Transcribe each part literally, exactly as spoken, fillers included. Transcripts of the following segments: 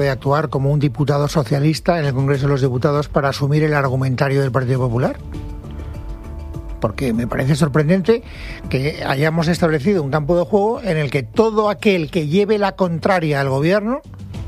de actuar como un diputado socialista en el Congreso de los Diputados para asumir el argumentario del Partido Popular? Porque me parece sorprendente que hayamos establecido un campo de juego en el que todo aquel que lleve la contraria al gobierno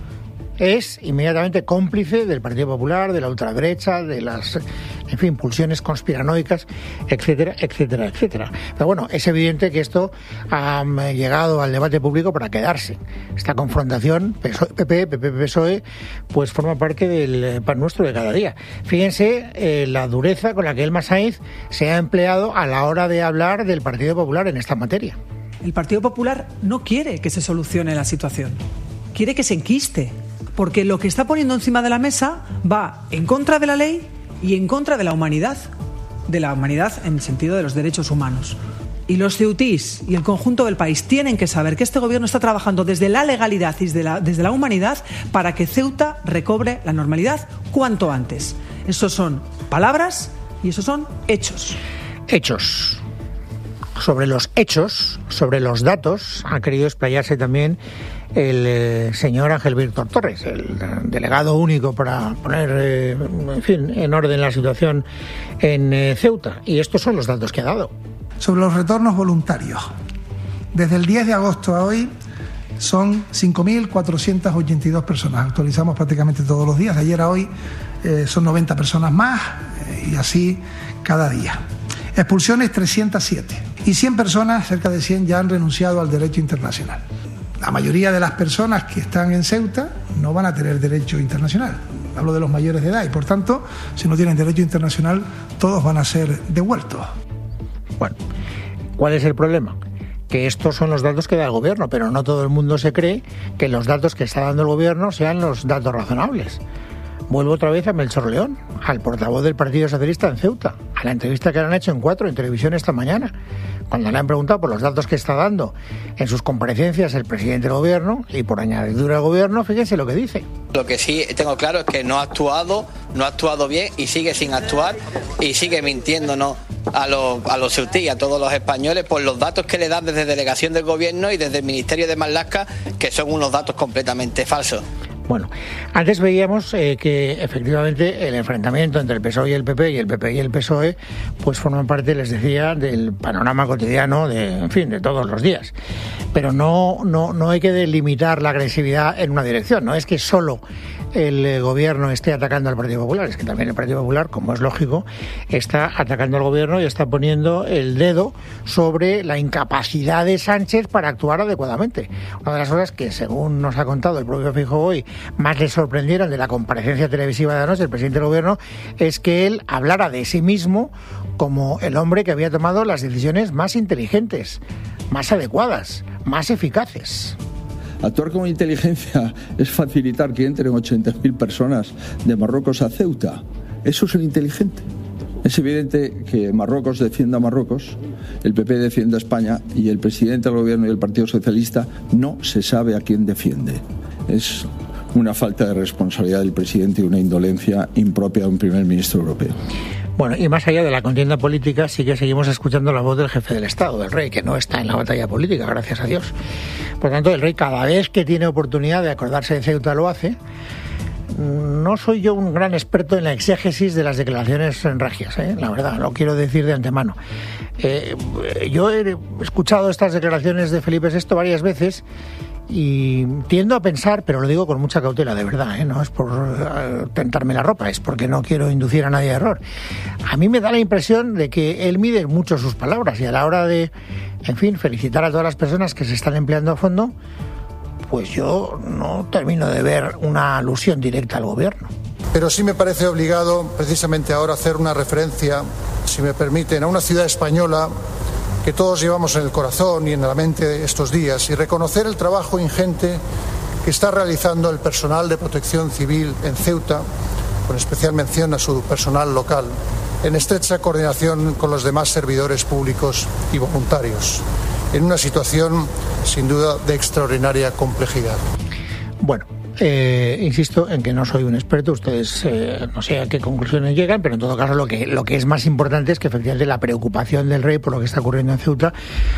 es inmediatamente cómplice del Partido Popular, de la ultraderecha, de las, en fin, pulsiones conspiranoicas, etcétera, etcétera, etcétera. Pero bueno, es evidente que esto ha llegado al debate público para quedarse. Esta confrontación P P, P P, P S O E, pues forma parte del pan nuestro de cada día. Fíjense eh, la dureza con la que Elma Sainz se ha empleado a la hora de hablar del Partido Popular en esta materia. El Partido Popular no quiere que se solucione la situación, quiere que se enquiste. Porque lo que está poniendo encima de la mesa va en contra de la ley y en contra de la humanidad, de la humanidad en el sentido de los derechos humanos. Y los ceutís y el conjunto del país tienen que saber que este gobierno está trabajando desde la legalidad y desde la, desde la humanidad para que Ceuta recobre la normalidad cuanto antes. Esos son palabras y esos son hechos. Hechos. Sobre los hechos, sobre los datos, ha querido explayarse también el eh, señor Ángel Víctor Torres, el delegado único para poner, eh, en fin, en orden la situación en eh, Ceuta. Y estos son los datos que ha dado. Sobre los retornos voluntarios. Desde el diez de agosto a hoy son cinco mil cuatrocientas ochenta y dos personas. Actualizamos prácticamente todos los días. De ayer a hoy eh, son noventa personas más eh, y así cada día. Expulsiones trescientas siete. Y cien personas, cerca de cien, ya han renunciado al derecho internacional. La mayoría de las personas que están en Ceuta no van a tener derecho internacional. Hablo de los mayores de edad y, por tanto, si no tienen derecho internacional, todos van a ser devueltos. Bueno, ¿cuál es el problema? Que estos son los datos que da el gobierno, pero no todo el mundo se cree que los datos que está dando el gobierno sean los datos razonables. Vuelvo otra vez a Melchor León, al portavoz del Partido Socialista en Ceuta, a la entrevista que le han hecho en Cuatro, en televisión esta mañana, cuando le han preguntado por los datos que está dando en sus comparecencias el presidente del gobierno y por añadidura del gobierno, fíjense lo que dice. Lo que sí tengo claro es que no ha actuado, no ha actuado bien y sigue sin actuar y sigue mintiéndonos a los, a los ceutíes y a todos los españoles por los datos que le dan desde delegación del gobierno y desde el Ministerio de Marlaska, que son unos datos completamente falsos. Bueno, antes veíamos eh, que efectivamente el enfrentamiento entre el P S O E y el P P y el P P y el P S O E pues forman parte, les decía, del panorama cotidiano de, en fin, de todos los días. Pero no, no, no hay que delimitar la agresividad en una dirección. No es que solo el gobierno esté atacando al Partido Popular, es que también el Partido Popular, como es lógico, está atacando al gobierno y está poniendo el dedo sobre la incapacidad de Sánchez para actuar adecuadamente. Una de las cosas que, según nos ha contado el propio Feijóo hoy, más le sorprendieron de la comparecencia televisiva de anoche del presidente del gobierno es que él hablara de sí mismo como el hombre que había tomado las decisiones más inteligentes, más adecuadas, más eficaces. Actuar con inteligencia es facilitar que entren ochenta mil personas de Marruecos a Ceuta. Eso es lo inteligente. Es evidente que Marruecos defienda a Marruecos, el P P defiende a España y el presidente del gobierno y el Partido Socialista no se sabe a quién defiende. Es una falta de responsabilidad del presidente y una indolencia impropia de un primer ministro europeo. Bueno, y más allá de la contienda política, sí que seguimos escuchando la voz del jefe del Estado, del rey, que no está en la batalla política, gracias a Dios. Por tanto, el rey, cada vez que tiene oportunidad de acordarse de Ceuta, lo hace. No soy yo un gran experto en la exégesis de las declaraciones regias, ¿eh? La verdad, lo quiero decir de antemano. Eh, yo he escuchado estas declaraciones de Felipe sexto varias veces y tiendo a pensar, pero lo digo con mucha cautela, de verdad, ¿eh? No es por uh, tentarme la ropa, es porque no quiero inducir a nadie a error. A mí me da la impresión de que él mide mucho sus palabras y a la hora de, en fin, felicitar a todas las personas que se están empleando a fondo, pues yo no termino de ver una alusión directa al gobierno. Pero sí me parece obligado, precisamente ahora, hacer una referencia, si me permiten, a una ciudad española que todos llevamos en el corazón y en la mente estos días, y reconocer el trabajo ingente que está realizando el personal de protección civil en Ceuta, con especial mención a su personal local, en estrecha coordinación con los demás servidores públicos y voluntarios, en una situación sin duda de extraordinaria complejidad. Bueno, eh, insisto en que no soy un experto, ustedes eh, no sé a qué conclusiones llegan, pero en todo caso lo que, lo que es más importante es que efectivamente la preocupación del rey por lo que está ocurriendo en Ceuta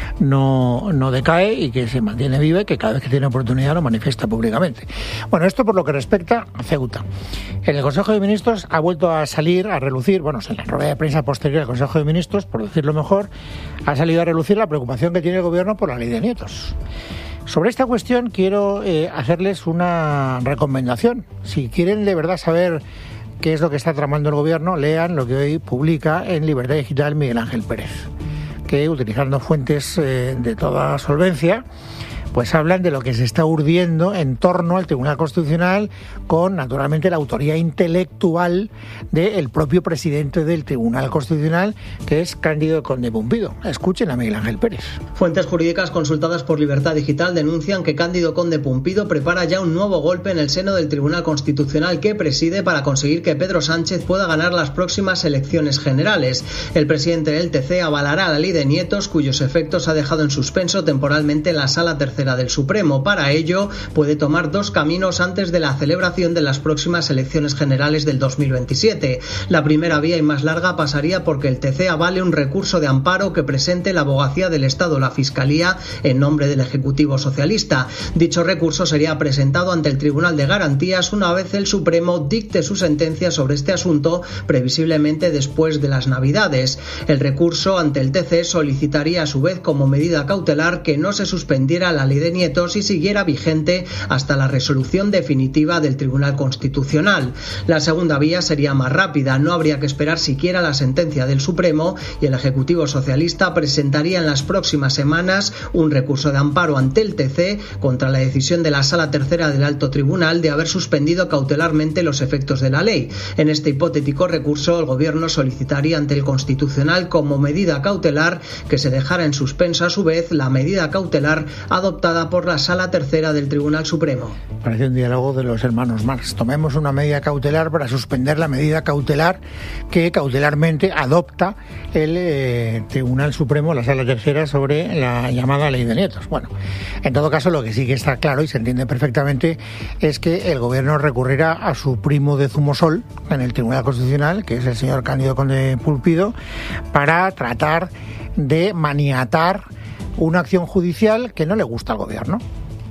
no, no decae y que se mantiene viva y que cada vez que tiene oportunidad lo manifiesta públicamente. Bueno, esto por lo que respecta a Ceuta. En el Consejo de Ministros ha vuelto a salir, a relucir, bueno, en la rueda de prensa posterior al Consejo de Ministros, por decirlo mejor, ha salido a relucir la preocupación que tiene el Gobierno por la ley de nietos. Sobre esta cuestión quiero eh, hacerles una recomendación. Si quieren de verdad saber qué es lo que está tramando el Gobierno, lean lo que hoy publica en Libertad Digital Miguel Ángel Pérez, que utilizando fuentes eh, de toda solvencia, pues hablan de lo que se está urdiendo en torno al Tribunal Constitucional con, naturalmente, la autoría intelectual del propio presidente del Tribunal Constitucional, que es Cándido Conde Pumpido. Escuchen a Miguel Ángel Pérez. Fuentes jurídicas consultadas por Libertad Digital denuncian que Cándido Conde Pumpido prepara ya un nuevo golpe en el seno del Tribunal Constitucional que preside para conseguir que Pedro Sánchez pueda ganar las próximas elecciones generales. El presidente del T C avalará la ley de nietos, cuyos efectos ha dejado en suspenso temporalmente la Sala Tercera del Supremo. Para ello, puede tomar dos caminos antes de la celebración de las próximas elecciones generales del dos mil veintisiete. La primera vía y más larga pasaría porque el T C avale un recurso de amparo que presente la Abogacía del Estado o la Fiscalía en nombre del Ejecutivo Socialista. Dicho recurso sería presentado ante el Tribunal de Garantías una vez el Supremo dicte su sentencia sobre este asunto, previsiblemente después de las Navidades. El recurso ante el T C solicitaría a su vez como medida cautelar que no se suspendiera la ley de nietos y siguiera vigente hasta la resolución definitiva del Tribunal Constitucional. La segunda vía sería más rápida, no habría que esperar siquiera la sentencia del Supremo y el Ejecutivo Socialista presentaría en las próximas semanas un recurso de amparo ante el T C contra la decisión de la Sala Tercera del Alto Tribunal de haber suspendido cautelarmente los efectos de la ley. En este hipotético recurso, el Gobierno solicitaría ante el Constitucional como medida cautelar que se dejara en suspenso a su vez la medida cautelar adoptada por la Sala Tercera del Tribunal Supremo. Parece un diálogo de los hermanos Marx. Tomemos una medida cautelar para suspender la medida cautelar que cautelarmente adopta el eh, Tribunal Supremo, la Sala Tercera, sobre la llamada ley de nietos. Bueno, en todo caso, lo que sí que está claro y se entiende perfectamente es que el Gobierno recurrirá a su primo de Zumosol en el Tribunal Constitucional, que es el señor Cándido Conde Pumpido, para tratar de maniatar una acción judicial que no le gusta al Gobierno.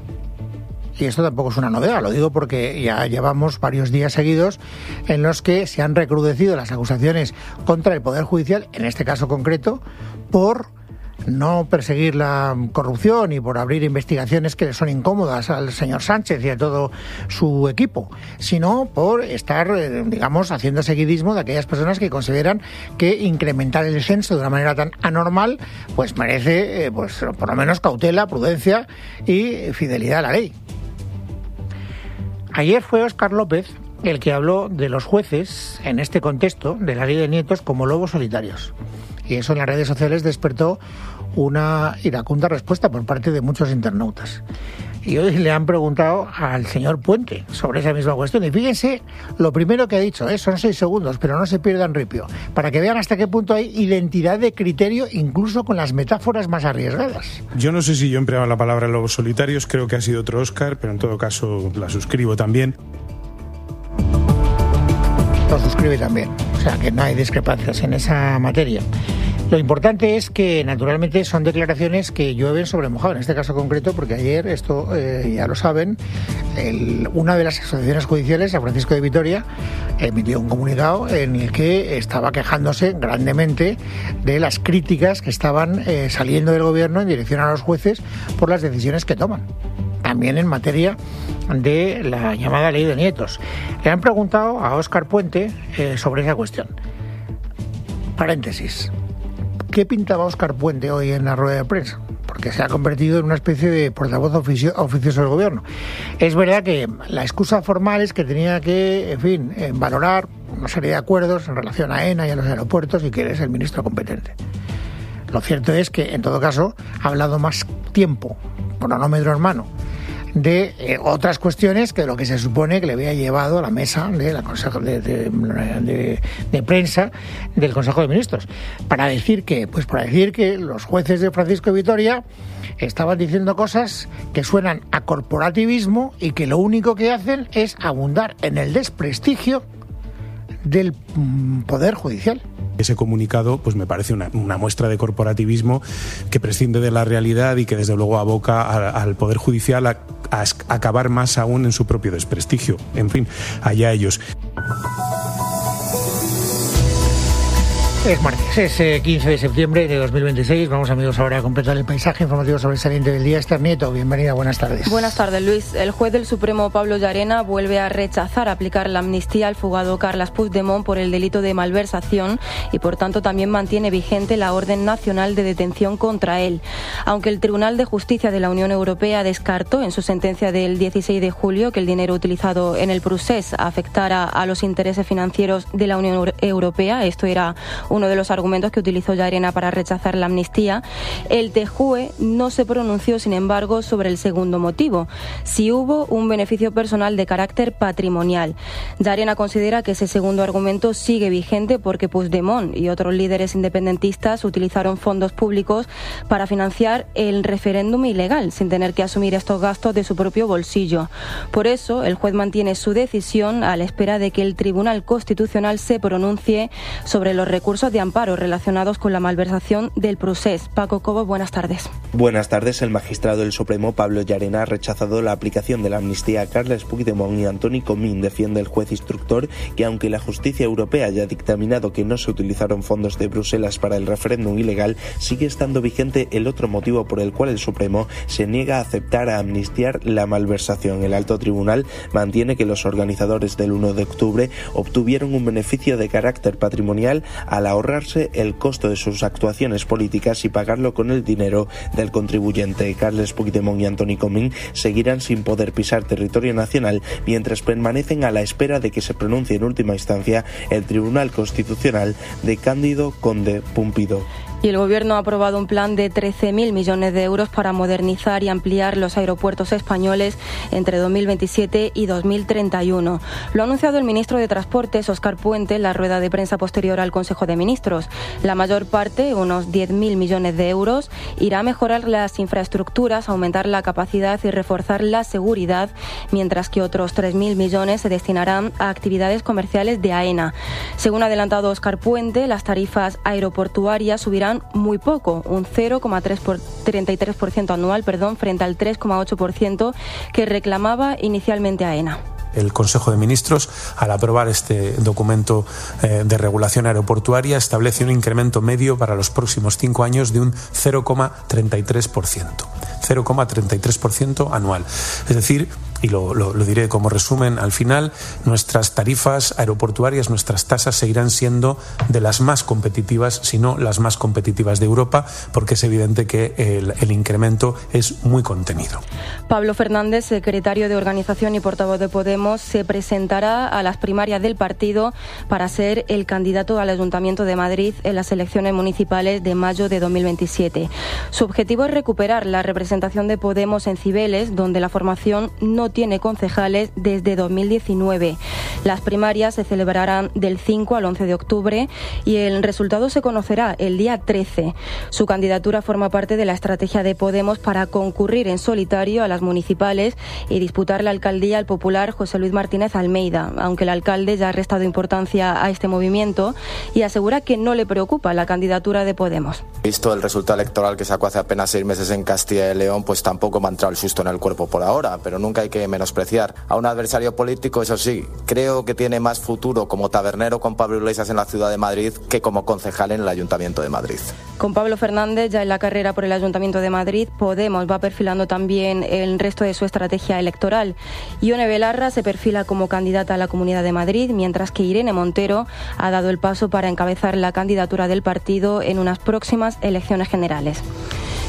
Y esto tampoco es una novedad, lo digo porque ya llevamos varios días seguidos en los que se han recrudecido las acusaciones contra el Poder Judicial, en este caso concreto, por no perseguir la corrupción y por abrir investigaciones que le son incómodas al señor Sánchez y a todo su equipo, sino por estar, digamos, haciendo seguidismo de aquellas personas que consideran que incrementar el censo de una manera tan anormal pues merece, eh, pues por lo menos cautela, prudencia y fidelidad a la ley. Ayer fue Óscar López el que habló de los jueces en este contexto de la ley de nietos como lobos solitarios. Y eso en las redes sociales despertó una iracunda respuesta por parte de muchos internautas. Y hoy le han preguntado al señor Puente sobre esa misma cuestión. Y fíjense lo primero que ha dicho, ¿eh? Son seis segundos, pero no se pierdan ripio, para que vean hasta qué punto hay identidad de criterio, incluso con las metáforas más arriesgadas. Yo no sé si yo he empleado la palabra lobos solitarios, creo que ha sido otro Óscar, pero en todo caso la suscribo también. Lo suscribe también, o sea que no hay discrepancias en esa materia. Lo importante es que naturalmente son declaraciones que llueven sobre mojado, en este caso concreto, porque ayer, esto eh, ya lo saben, el, una de las asociaciones judiciales, San Francisco de Vitoria, emitió un comunicado en el que estaba quejándose grandemente de las críticas que estaban eh, saliendo del Gobierno en dirección a los jueces por las decisiones que toman. También en materia de la llamada ley de nietos. Le han preguntado a Óscar Puente eh, sobre esa cuestión. Paréntesis. ¿Qué pintaba Óscar Puente hoy en la rueda de prensa? Porque se ha convertido en una especie de portavoz oficio, oficioso del Gobierno. Es verdad que la excusa formal es que tenía que, en fin, eh, valorar una serie de acuerdos en relación a ENA y a los aeropuertos y que él es el ministro competente. Lo cierto es que, en todo caso, ha hablado más tiempo, cronómetro en mano, de eh, otras cuestiones que lo que se supone que le había llevado a la mesa de la Consejo de, de, de, de prensa del Consejo de Ministros. ¿Para decir qué? Pues para decir que los jueces de Francisco de Vitoria estaban diciendo cosas que suenan a corporativismo y que lo único que hacen es abundar en el desprestigio del Poder Judicial. Ese comunicado pues me parece una, una muestra de corporativismo que prescinde de la realidad y que desde luego aboca a, al Poder Judicial a, a acabar más aún en su propio desprestigio. En fin, allá ellos. Es martes, es eh, quince de septiembre de dos mil veintiséis. Vamos, amigos, ahora a completar el paisaje informativo sobresaliente del día. Esther Nieto, bienvenida, buenas tardes. Buenas tardes, Luis. El juez del Supremo, Pablo Llarena, vuelve a rechazar aplicar la amnistía al fugado Carles Puigdemont por el delito de malversación y, por tanto, también mantiene vigente la orden nacional de detención contra él. Aunque el Tribunal de Justicia de la Unión Europea descartó en su sentencia del dieciséis de julio que el dinero utilizado en el procés afectara a los intereses financieros de la Unión Europea, esto era un uno de los argumentos que utilizó Llarena para rechazar la amnistía, el T J U E no se pronunció, sin embargo, sobre el segundo motivo, si hubo un beneficio personal de carácter patrimonial. Llarena considera que ese segundo argumento sigue vigente porque Puigdemont y otros líderes independentistas utilizaron fondos públicos para financiar el referéndum ilegal, sin tener que asumir estos gastos de su propio bolsillo. Por eso, el juez mantiene su decisión a la espera de que el Tribunal Constitucional se pronuncie sobre los recursos de amparo relacionados con la malversación del procés. Paco Cobo, buenas tardes. Buenas tardes. El magistrado del Supremo, Pablo Llarena, ha rechazado la aplicación de la amnistía a Carles Puigdemont y Antoni Comín. Defiende el juez instructor que, aunque la justicia europea haya dictaminado que no se utilizaron fondos de Bruselas para el referéndum ilegal, sigue estando vigente el otro motivo por el cual el Supremo se niega a aceptar a amnistiar la malversación. El alto tribunal mantiene que los organizadores del uno de octubre obtuvieron un beneficio de carácter patrimonial al ahorrarse el costo de sus actuaciones políticas y pagarlo con el dinero del contribuyente. Carles Puigdemont y Antoni Comín seguirán sin poder pisar territorio nacional mientras permanecen a la espera de que se pronuncie en última instancia el Tribunal Constitucional de Cándido Conde Pumpido. Y el Gobierno ha aprobado un plan de trece mil millones de euros para modernizar y ampliar los aeropuertos españoles entre dos mil veintisiete y dos mil treinta y uno. Lo ha anunciado el ministro de Transportes, Óscar Puente, en la rueda de prensa posterior al Consejo de Ministros. La mayor parte, unos diez mil millones de euros, irá a mejorar las infraestructuras, aumentar la capacidad y reforzar la seguridad, mientras que otros tres mil millones se destinarán a actividades comerciales de AENA. Según ha adelantado Óscar Puente, las tarifas aeroportuarias subirán muy poco, un cero coma treinta y tres por ciento anual, perdón, frente al tres coma ocho por ciento que reclamaba inicialmente AENA. El Consejo de Ministros, al aprobar este documento eh, de regulación aeroportuaria, establece un incremento medio para los próximos cinco años de un cero coma treinta y tres por ciento. cero coma treinta y tres por ciento anual. Es decir, y lo, lo, lo diré como resumen al final, nuestras tarifas aeroportuarias, nuestras tasas seguirán siendo de las más competitivas, si no las más competitivas de Europa, porque es evidente que el, el incremento es muy contenido. Pablo Fernández, secretario de Organización y portavoz de Podemos, se presentará a las primarias del partido para ser el candidato al Ayuntamiento de Madrid en las elecciones municipales de mayo de dos mil veintisiete. Su objetivo es recuperar la representación de Podemos en Cibeles, donde la formación no tiene concejales desde dos mil diecinueve. Las primarias se celebrarán del cinco al once de octubre y el resultado se conocerá el día trece. Su candidatura forma parte de la estrategia de Podemos para concurrir en solitario a las municipales y disputar la alcaldía al popular José Luis Martínez Almeida, aunque el alcalde ya ha restado importancia a este movimiento y asegura que no le preocupa la candidatura de Podemos. Visto el resultado electoral que sacó hace apenas seis meses en Castilla y León, pues tampoco me ha entrado el susto en el cuerpo por ahora, pero nunca hay que menospreciar a un adversario político. Eso sí, creo que tiene más futuro como tabernero con Pablo Iglesias en la ciudad de Madrid que como concejal en el Ayuntamiento de Madrid. Con Pablo Fernández ya en la carrera por el Ayuntamiento de Madrid, Podemos va perfilando también el resto de su estrategia electoral. Ione Belarra se perfila como candidata a la Comunidad de Madrid, mientras que Irene Montero ha dado el paso para encabezar la candidatura del partido en unas próximas elecciones generales.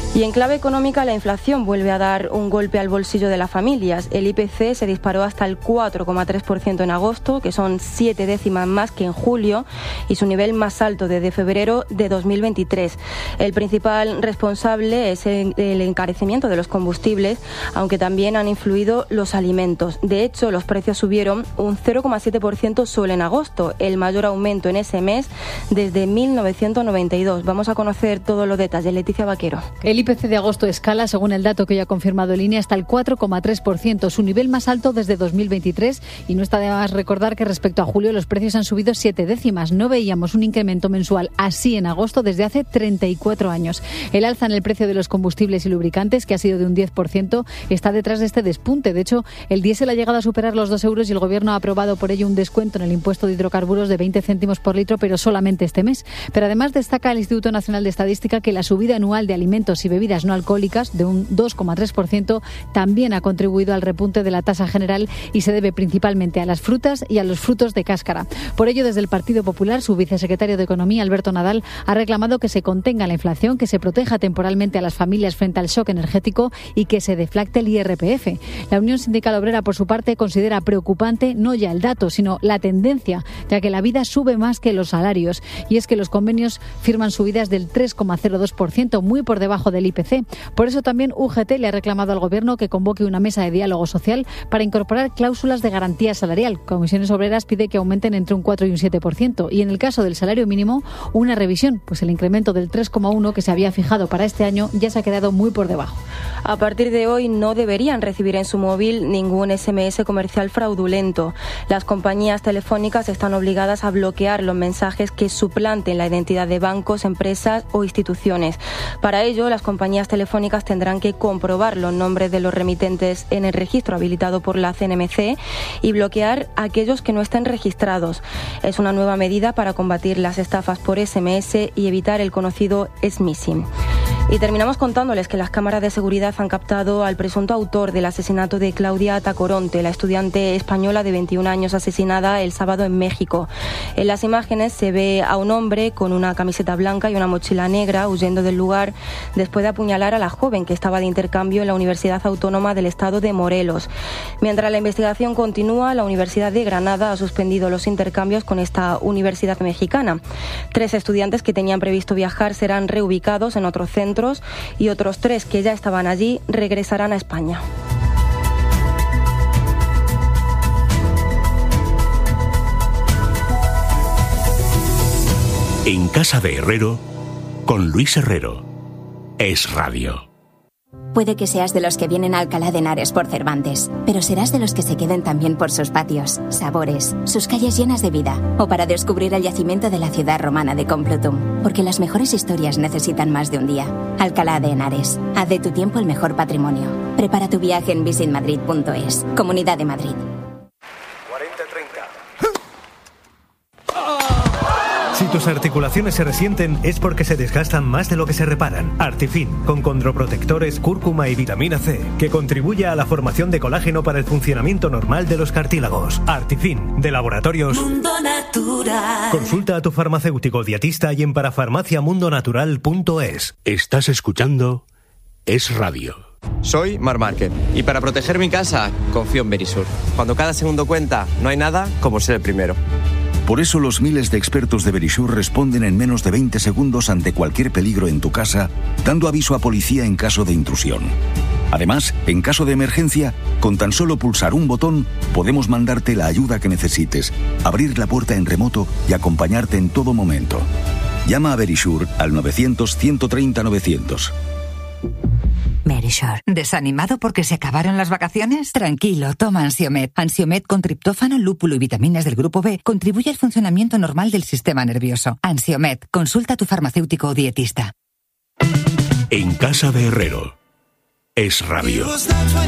Y en clave económica, la inflación vuelve a dar un golpe al bolsillo de las familias. El I P C se disparó hasta el cuatro coma tres por ciento en agosto, que son siete décimas más que en julio, y su nivel más alto desde febrero de dos mil veintitrés. El principal responsable es el encarecimiento de los combustibles, aunque también han influido los alimentos. De hecho, los precios subieron un cero coma siete por ciento solo en agosto, el mayor aumento en ese mes desde mil novecientos noventa y dos. Vamos a conocer todos los detalles. Leticia Vaquero. El I P C de agosto escala, según el dato que hoy ha confirmado el I N E, hasta el cuatro coma tres por ciento, su nivel más alto desde dos mil veintitrés, y no está de más recordar que respecto a julio los precios han subido siete décimas. No veíamos un incremento mensual así en agosto desde hace treinta y cuatro años. El alza en el precio de los combustibles y lubricantes, que ha sido de un diez por ciento, está detrás de este despunte. De hecho, el diésel ha llegado a superar los dos euros y el Gobierno ha aprobado por ello un descuento en el impuesto de hidrocarburos de veinte céntimos por litro, pero solamente este mes. Pero además destaca el Instituto Nacional de Estadística que la subida anual de alimentos y bebidas no alcohólicas de un dos coma tres por ciento también ha contribuido al repunte de la tasa general y se debe principalmente a las frutas y a los frutos de cáscara. Por ello, desde el Partido Popular, su vicesecretario de Economía, Alberto Nadal, ha reclamado que se contenga la inflación, que se proteja temporalmente a las familias frente al shock energético y que se deflacte el I R P F. La Unión Sindical Obrera, por su parte, considera preocupante no ya el dato, sino la tendencia, ya que la vida sube más que los salarios. Y es que los convenios firman subidas del tres coma cero dos por ciento, muy por debajo del I P C. Por eso también U G T le ha reclamado al Gobierno que convoque una mesa de diálogo social para incorporar cláusulas de garantía salarial. Comisiones Obreras pide que aumenten entre un cuatro y un siete por ciento. Y en el caso del salario mínimo, una revisión, pues el incremento del tres coma uno que se había fijado para este año ya se ha quedado muy por debajo. A partir de hoy no deberían recibir en su móvil ningún S M S comercial fraudulento. Las compañías telefónicas están obligadas a bloquear los mensajes que suplanten la identidad de bancos, empresas o instituciones. Para ello, las compañías telefónicas tendrán que comprobar los nombres de los remitentes en el registro habilitado por la C N M C y bloquear aquellos que no estén registrados. Es una nueva medida para combatir las estafas por S M S y evitar el conocido smishing. Y terminamos contándoles que las cámaras de seguridad han captado al presunto autor del asesinato de Claudia Tacoronte, la estudiante española de veintiún años asesinada el sábado en México. En las imágenes se ve a un hombre con una camiseta blanca y una mochila negra huyendo del lugar después de apuñalar a la joven que estaba de intercambio en la Universidad Autónoma del Estado de Morelos. Mientras la investigación continúa, la Universidad de Granada ha suspendido los intercambios con esta universidad mexicana. Tres estudiantes que tenían previsto viajar serán reubicados en otros centros y otros tres que ya estaban allí regresarán a España. En Casa de Herrero, con Luis Herrero. Es Radio. Puede que seas de los que vienen a Alcalá de Henares por Cervantes, pero serás de los que se queden también por sus patios, sabores, sus calles llenas de vida, o para descubrir el yacimiento de la ciudad romana de Complutum, porque las mejores historias necesitan más de un día. Alcalá de Henares, haz de tu tiempo el mejor patrimonio. Prepara tu viaje en visit madrid punto es. Comunidad de Madrid. cuarenta treinta. Si tus articulaciones se resienten es porque se desgastan más de lo que se reparan. Artifin, con condroprotectores, cúrcuma y vitamina C, que contribuye a la formación de colágeno para el funcionamiento normal de los cartílagos. Artifin, de Laboratorios Mundo Natural. Consulta a tu farmacéutico dietista y en parafarmacia mundo natural punto es. Estás escuchando Es Radio. Soy Mar Márquez y para proteger mi casa confío en Verisur. Cuando cada segundo cuenta, no hay nada como ser el primero. Por eso los miles de expertos de Verisur responden en menos de veinte segundos ante cualquier peligro en tu casa, dando aviso a policía en caso de intrusión. Además, en caso de emergencia, con tan solo pulsar un botón, podemos mandarte la ayuda que necesites, abrir la puerta en remoto y acompañarte en todo momento. Llama a Verisur al novecientos, ciento treinta, novecientos. Verisur. ¿Desanimado porque se acabaron las vacaciones? Tranquilo, toma Ansiomed. Ansiomed con triptófano, lúpulo y vitaminas del grupo B contribuye al funcionamiento normal del sistema nervioso. Ansiomed. Consulta a tu farmacéutico o dietista. En Casa de Herrero. Es Radio.